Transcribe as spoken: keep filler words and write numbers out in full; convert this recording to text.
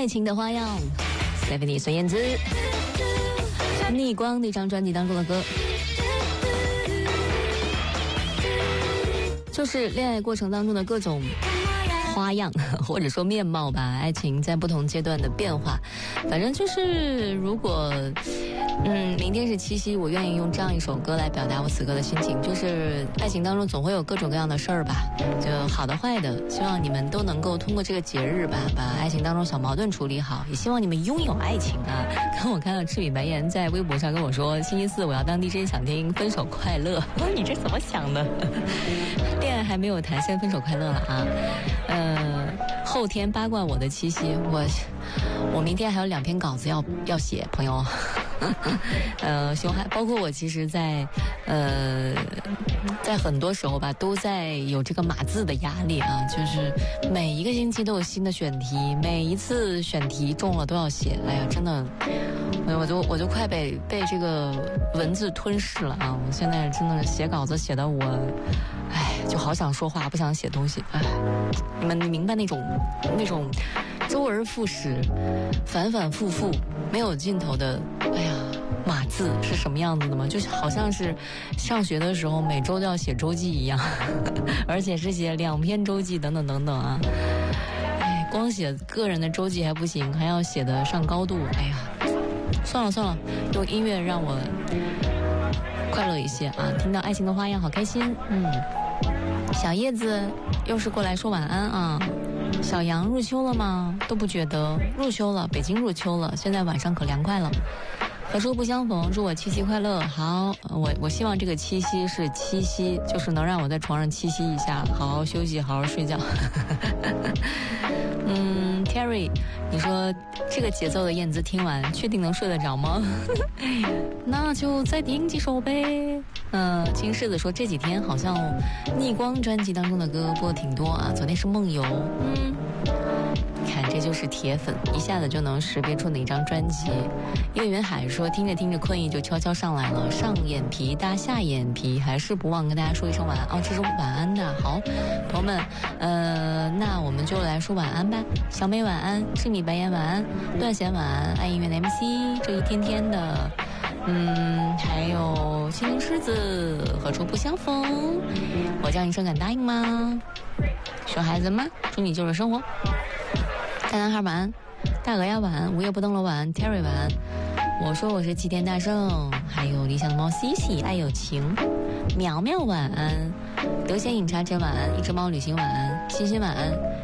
爱情的花样 Stephanie 孙燕姿逆光那张专辑当中的歌，就是恋爱过程当中的各种花样或者说面貌吧，爱情在不同阶段的变化。反正就是如果嗯，明天是七夕，我愿意用这样一首歌来表达我此刻的心情，就是爱情当中总会有各种各样的事儿吧，就好的坏的，希望你们都能够通过这个节日吧，把爱情当中小矛盾处理好，也希望你们拥有爱情啊。刚我看到赤米白岩在微博上跟我说，星期四我要当 D J 想听分手快乐，你这怎么想的？恋爱还没有谈，先分手快乐了啊。呃，后天八卦我的七夕，我我明天还有两篇稿子要要写，朋友。呃，熊孩，包括我，其实在，呃，在很多时候吧，都在有这个码字的压力啊，就是每一个星期都有新的选题，每一次选题中了都要写，哎呀，真的，我就我就快被被这个文字吞噬了啊！我现在真的写稿子写的我，哎，就好想说话，不想写东西，哎，你们明白那种那种周而复始、反反复复、没有尽头的。哎呀，码字是什么样子的吗？就是好像是上学的时候每周都要写周记一样，而且是写两篇周记等等等等啊。哎，光写个人的周记还不行，还要写得上高度。哎呀，算了算了，用音乐让我快乐一些啊！听到爱情的花样，好开心。嗯，小叶子又是过来说晚安啊。小杨入秋了吗？都不觉得入秋了，北京入秋了，现在晚上可凉快了。何处不相逢，祝我七夕快乐。好，我我希望这个七夕是七夕，就是能让我在床上七夕一下，好好休息，好好睡觉。嗯 Terry 你说这个节奏的燕姿听完确定能睡得着吗？那就再听几首呗。嗯、呃，金柿子说这几天好像逆光专辑当中的歌播的挺多啊，昨天是梦游。嗯，看这就是铁粉，一下子就能识别出哪张专辑。岳云海说听着听着困意就悄悄上来了，上眼皮搭下眼皮，还是不忘跟大家说一声晚安哦，这是晚安的。好，朋友们，呃，那我们就来说晚安吧。小美晚安，赤米白岩晚安，段贤晚安，爱音乐的 M C 这一天天的。嗯，还有心灵狮子，何处不相逢？我叫你声敢答应吗？熊孩子们，祝你就是生活。大男孩晚安，大鹅呀晚安，午夜不登楼晚安 ，Terry 晚安。我说我是齐天大圣，还有理想的猫 C C 爱有情，苗苗晚安，德贤饮茶姐晚安，一只猫旅行晚安，欣欣晚安。